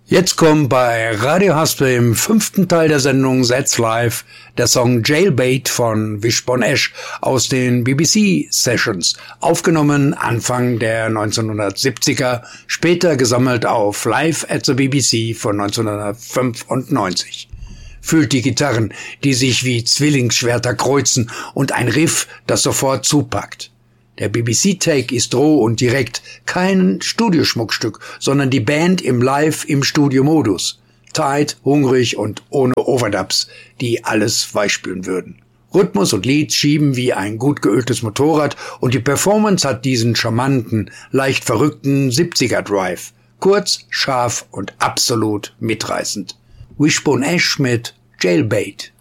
Jetzt kommt bei Radio Haspel im 5. Teil der Sendung That's Live der Song Jailbait von Wishbone Ash aus den BBC Sessions, aufgenommen Anfang der 1970er, später gesammelt auf Live at the BBC von 1995. Fühlt die Gitarren, die sich wie Zwillingsschwerter kreuzen, und ein Riff, das sofort zupackt. Der BBC-Take ist roh und direkt, kein Studioschmuckstück, sondern die Band im Live-im-Studio-Modus. Tight, hungrig und ohne Overdubs, die alles weichspülen würden. Rhythmus und Lied schieben wie ein gut geöltes Motorrad und die Performance hat diesen charmanten, leicht verrückten 70er-Drive. Kurz, scharf und absolut mitreißend. Wishbone Ash mit Jailbait.